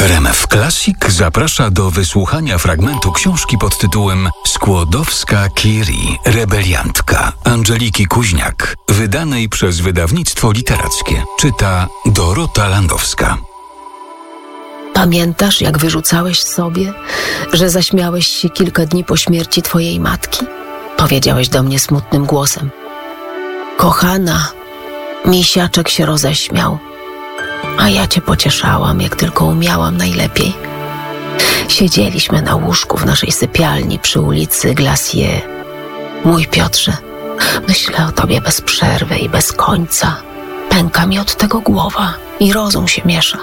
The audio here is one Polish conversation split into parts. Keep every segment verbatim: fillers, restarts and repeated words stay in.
R M F Classic zaprasza do wysłuchania fragmentu książki pod tytułem Skłodowska-Curie, rebeliantka Angeliki Kuźniak, wydanej przez wydawnictwo literackie. Czyta Dorota Landowska. Pamiętasz, jak wyrzucałeś sobie, że zaśmiałeś się kilka dni po śmierci twojej matki? Powiedziałeś do mnie smutnym głosem. Kochana, misiaczek się roześmiał, a ja cię pocieszałam, jak tylko umiałam najlepiej. Siedzieliśmy na łóżku w naszej sypialni przy ulicy Glacier. Mój Piotrze, myślę o tobie bez przerwy i bez końca. Pęka mi od tego głowa i rozum się miesza.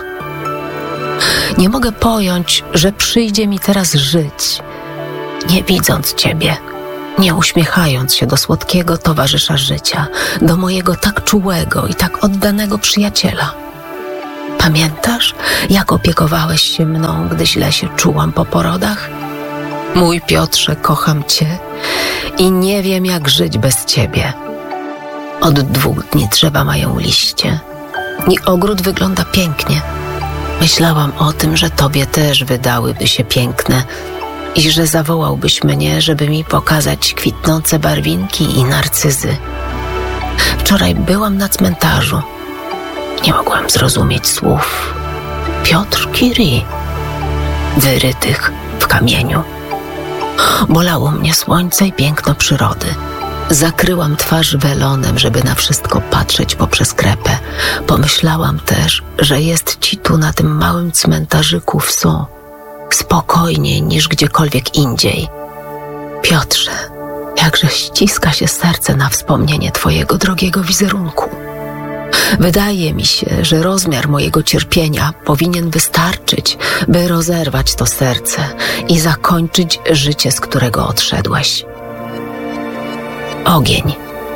Nie mogę pojąć, że przyjdzie mi teraz żyć, nie widząc ciebie, nie uśmiechając się do słodkiego towarzysza życia, do mojego tak czułego i tak oddanego przyjaciela. Pamiętasz, jak opiekowałeś się mną, gdy źle się czułam po porodach? Mój Piotrze, kocham cię i nie wiem, jak żyć bez ciebie. Od dwóch dni drzewa mają liście i ogród wygląda pięknie. Myślałam o tym, że tobie też wydałyby się piękne i że zawołałbyś mnie, żeby mi pokazać kwitnące barwinki i narcyzy. Wczoraj byłam na cmentarzu. Nie mogłam zrozumieć słów Piotr Curie, wyrytych w kamieniu. Bolało mnie słońce i piękno przyrody. Zakryłam twarz welonem, żeby na wszystko patrzeć poprzez krepę. Pomyślałam też, że jest ci tu na tym małym cmentarzyku w Sceaux spokojniej niż gdziekolwiek indziej. Piotrze, jakże ściska się serce na wspomnienie twojego drogiego wizerunku. Wydaje mi się, że rozmiar mojego cierpienia powinien wystarczyć, by rozerwać to serce i zakończyć życie, z którego odszedłeś. Ogień.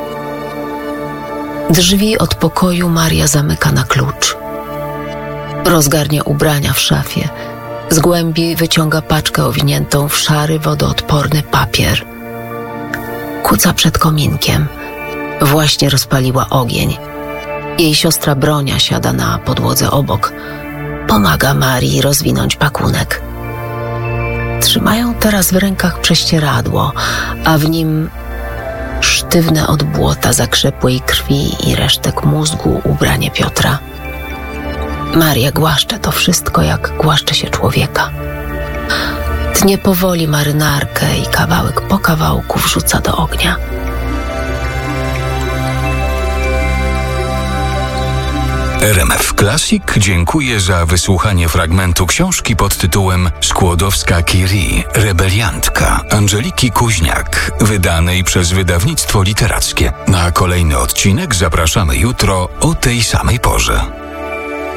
Drzwi od pokoju Maria zamyka na klucz. Rozgarnia ubrania w szafie. Z głębi wyciąga paczkę owiniętą w szary, wodoodporny papier. Kuca przed kominkiem. Właśnie rozpaliła ogień. Jej siostra Bronia siada na podłodze obok. Pomaga Marii rozwinąć pakunek. Trzymają teraz w rękach prześcieradło, a w nim sztywne od błota, zakrzepłej krwi i resztek mózgu ubranie Piotra. Maria głaszcze to wszystko, jak głaszcze się człowieka. Tnie powoli marynarkę i kawałek po kawałku wrzuca do ognia. R M F Classic dziękuję za wysłuchanie fragmentu książki pod tytułem Skłodowska-Curie, rebeliantka Angeliki Kuźniak, wydanej przez wydawnictwo literackie. Na kolejny odcinek zapraszamy jutro o tej samej porze.